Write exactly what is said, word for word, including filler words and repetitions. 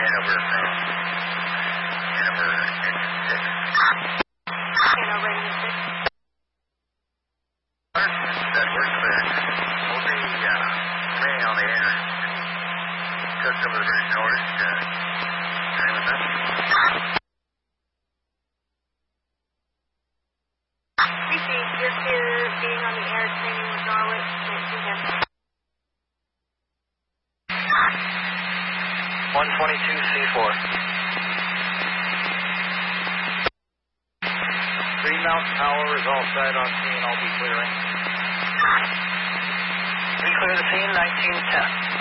Hanover from Hanover engine six. Hanover engine six. That works there. We'll be uh, remaining on the air. Just over the bridge north. Uh, Anything with that? Appreciate your two being on the air training with Norwich. Thank you, Jim. one twenty-two C four. Green Mountain Power is all set on scene. I'll be clearing. We clear the scene, nineteen ten.